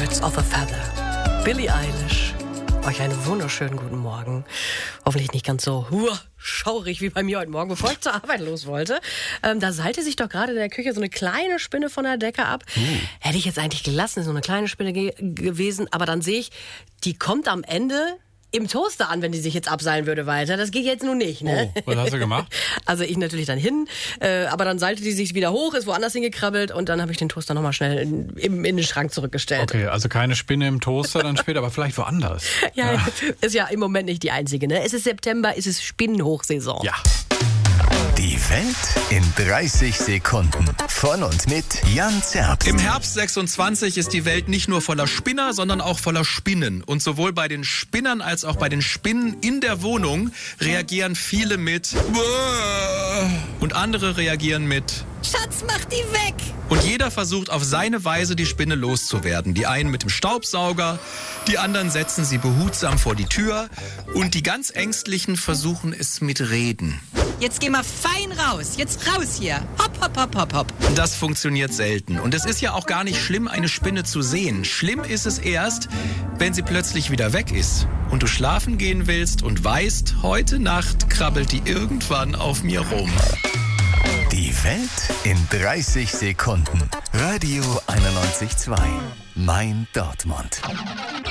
Birds of a Feather. Billie Eilish. Euch einen wunderschönen guten Morgen. Hoffentlich nicht ganz so schaurig wie bei mir heute Morgen, bevor ich zur Arbeit los wollte. Da seilte sich doch gerade in der Küche so eine kleine Spinne von der Decke ab. Hätte ich jetzt eigentlich gelassen, ist so eine kleine Spinne gewesen. Aber dann sehe ich, die kommt am Ende im Toaster an, wenn die sich jetzt abseilen würde weiter. Das geht jetzt nun nicht, ne? Oh, was hast du gemacht? Also ich natürlich dann hin, aber dann seilte die sich wieder hoch, ist woanders hingekrabbelt und dann habe ich den Toaster nochmal schnell in den Schrank zurückgestellt. Okay, also keine Spinne im Toaster dann später, aber vielleicht woanders. Ja, ist ja im Moment nicht die einzige, ne? Es ist September, es ist Spinnenhochsaison. Ja. Die Welt in 30 Sekunden. Von und mit Jan Zerbst. Im Herbst 26 ist die Welt nicht nur voller Spinner, sondern auch voller Spinnen. Und sowohl bei den Spinnern als auch bei den Spinnen in der Wohnung reagieren viele mit und andere reagieren mit Schatz, mach die weg! Und jeder versucht auf seine Weise, die Spinne loszuwerden. Die einen mit dem Staubsauger, die anderen setzen sie behutsam vor die Tür und die ganz Ängstlichen versuchen es mit Reden. Jetzt geh mal fein raus. Jetzt raus hier. Hopp, hopp, hopp, hopp, hopp. Das funktioniert selten. Und es ist ja auch gar nicht schlimm, eine Spinne zu sehen. Schlimm ist es erst, wenn sie plötzlich wieder weg ist. Und du schlafen gehen willst und weißt, heute Nacht krabbelt die irgendwann auf mir rum. Die Welt in 30 Sekunden. Radio 91.2. Mein Dortmund.